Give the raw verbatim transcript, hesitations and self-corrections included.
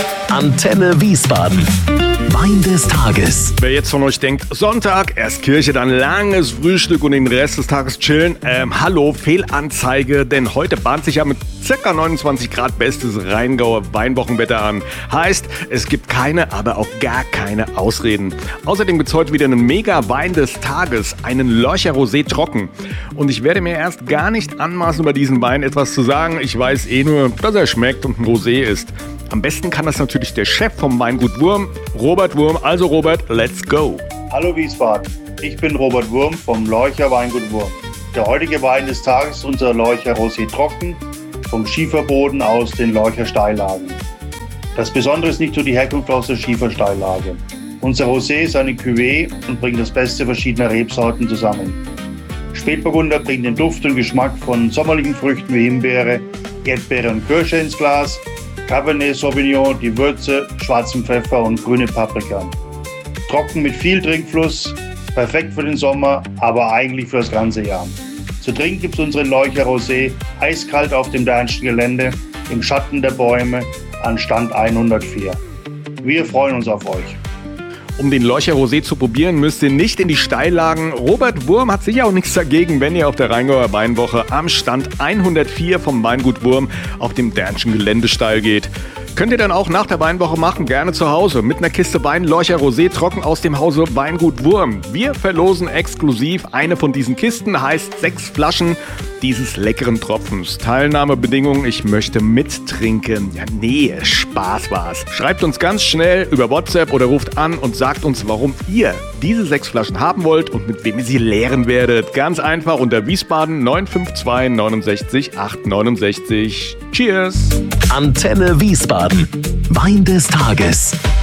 Antenne Wiesbaden. Wein des Tages. Wer jetzt von euch denkt, Sonntag, erst Kirche, dann langes Frühstück und den Rest des Tages chillen, ähm, hallo, Fehlanzeige, denn heute bahnt sich ja mit ca. neunundzwanzig Grad bestes Rheingauer Weinwochenwetter an. Heißt, es gibt keine, aber auch gar keine Ausreden. Außerdem gibt's heute wieder einen Mega-Wein des Tages, einen Lorcher Rosé trocken. Und ich werde mir erst gar nicht anmaßen, über diesen Wein etwas zu sagen. Ich weiß eh nur, dass er schmeckt und ein Rosé ist. Am besten kann das natürlich der Chef vom Weingut Wurm, Robert Wurm. Also Robert, let's go. Hallo Wiesbaden, ich bin Robert Wurm vom Lorcher Weingut Wurm. Der heutige Wein des Tages ist unser Lorcher Rosé trocken vom Schieferboden aus den Lorcher Steillagen. Das Besondere ist nicht nur die Herkunft aus der Schiefersteillage. Unser Rosé ist eine Cuvée und bringt das Beste verschiedener Rebsorten zusammen. Spätburgunder bringt den Duft und Geschmack von sommerlichen Früchten wie Himbeere, Erdbeere und Kirsche ins Glas. Cabernet Sauvignon, die Würze, schwarzen Pfeffer und grüne Paprika. Trocken mit viel Trinkfluss, perfekt für den Sommer, aber eigentlich für das ganze Jahr. Zu trinken gibt es unseren Lorcher Rosé eiskalt auf dem Dernschen Gelände, im Schatten der Bäume, an Stand hundertvier. Wir freuen uns auf euch. Um den Lorcher Rosé zu probieren, müsst ihr nicht in die Steillagen. Robert Wurm hat sicher auch nichts dagegen, wenn ihr auf der Rheingauer Weinwoche am Stand hundertvier vom Weingut Wurm auf dem Dernschen Gelände steil geht. Könnt ihr dann auch nach der Weinwoche machen, gerne zu Hause, mit einer Kiste Wein Lorcher Rosé trocken aus dem Hause Weingut Wurm. Wir verlosen exklusiv eine von diesen Kisten, heißt sechs Flaschen dieses leckeren Tropfens. Teilnahmebedingungen, ich möchte mittrinken. Ja, nee, Spaß war's. Schreibt uns ganz schnell über WhatsApp oder ruft an und sagt uns, warum ihr diese sechs Flaschen haben wollt und mit wem ihr sie leeren werdet. Ganz einfach unter Wiesbaden neun fünf zwei neunundsechzig acht neunundsechzig. Cheers! Antenne Wiesbaden. Wein des Tages.